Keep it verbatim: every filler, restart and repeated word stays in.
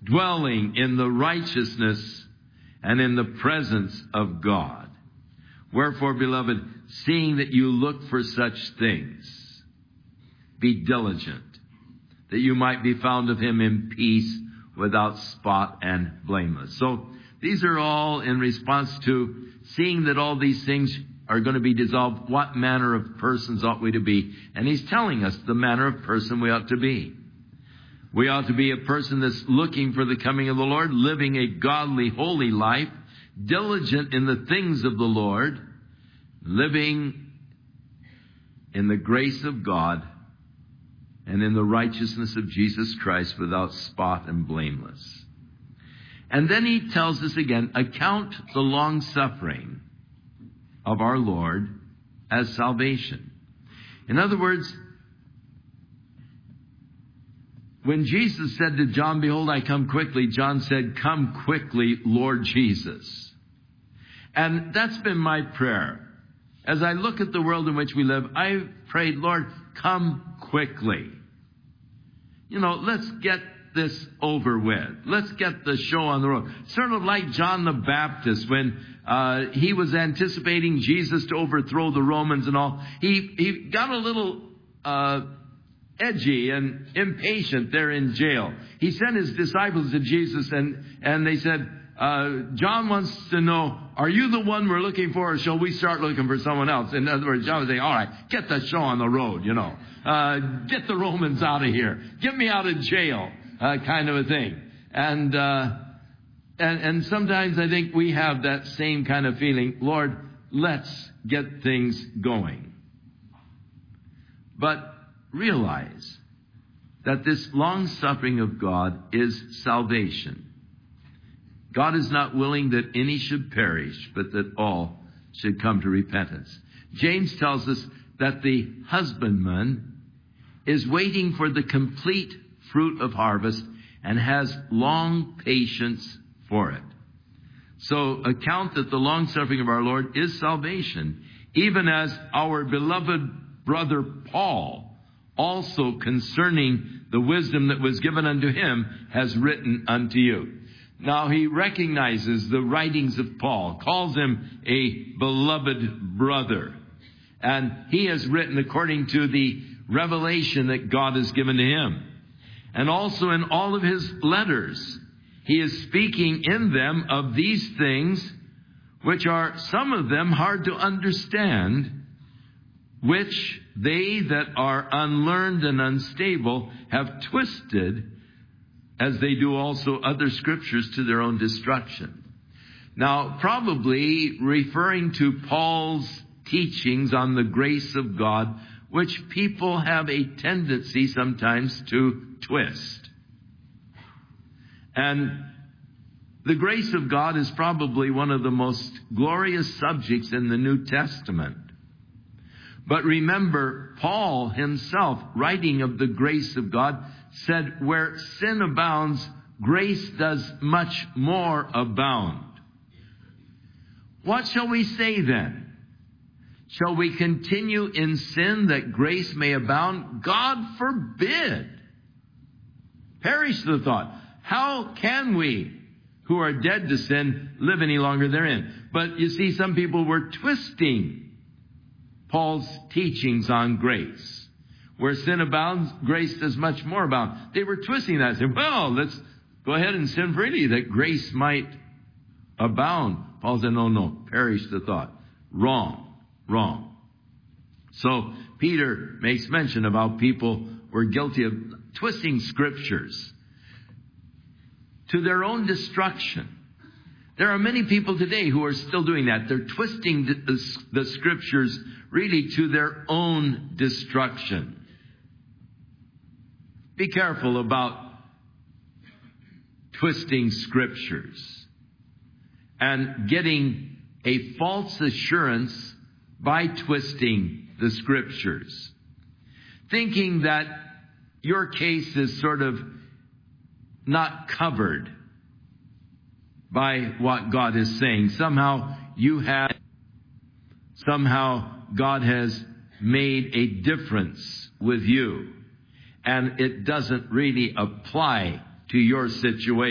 dwelling in the righteousness and in the presence of God. Wherefore, beloved, seeing that you look for such things, be diligent, that you might be found of him in peace, without spot and blameless. So these are all in response to seeing that all these things are going to be dissolved. What manner of persons ought we to be? And he's telling us the manner of person we ought to be. We ought to be a person that's looking for the coming of the Lord, living a godly, holy life, diligent in the things of the Lord, living in the grace of God and in the righteousness of Jesus Christ, without spot and blameless. And then he tells us again, account the long-suffering of our Lord as salvation. In other words, when Jesus said to John, behold, I come quickly, John said, come quickly, Lord Jesus. And that's been my prayer. As I look at the world in which we live, I've prayed, Lord, come quickly. You know, let's get this over with. Let's get the show on the road. Sort of like John the Baptist when uh, he was anticipating Jesus to overthrow the Romans and all. He, he got a little uh, edgy and impatient there in jail. He sent his disciples to Jesus and, and they said, uh, John wants to know, are you the one we're looking for, or shall we start looking for someone else? In other words, John was saying, all right, get the show on the road, you know. Uh, get the Romans out of here. Get me out of jail, uh, kind of a thing. And, uh, and, and sometimes I think we have that same kind of feeling. Lord, let's get things going. But realize that this long suffering of God is salvation. God is not willing that any should perish, but that all should come to repentance. James tells us that the husbandman is waiting for the complete fruit of harvest and has long patience for it. So account that the long suffering of our Lord is salvation, even as our beloved brother Paul, also concerning the wisdom that was given unto him, has written unto you. Now, he recognizes the writings of Paul, calls him a beloved brother. And he has written according to the revelation that God has given to him. And also in all of his letters, he is speaking in them of these things, which are some of them hard to understand, which they that are unlearned and unstable have twisted, as they do also other scriptures, to their own destruction. Now, probably referring to Paul's teachings on the grace of God, which people have a tendency sometimes to twist. And the grace of God is probably one of the most glorious subjects in the New Testament. But remember, Paul himself, writing of the grace of God, said, where sin abounds, grace does much more abound. What shall we say then? Shall we continue in sin that grace may abound? God forbid. Perish the thought. How can we, who are dead to sin, live any longer therein? But you see, some people were twisting Paul's teachings on grace. Where sin abounds, grace does much more abound. They were twisting that and saying, well, let's go ahead and sin freely that grace might abound. Paul said, no, no, perish the thought. Wrong, wrong. So Peter makes mention of how people were guilty of twisting scriptures to their own destruction. There are many people today who are still doing that. They're twisting the, the, the scriptures really to their own destruction. Be careful about twisting scriptures and getting a false assurance by twisting the scriptures, thinking that your case is sort of not covered by what God is saying. Somehow you have, somehow God has made a difference with you, and it doesn't really apply to your situation.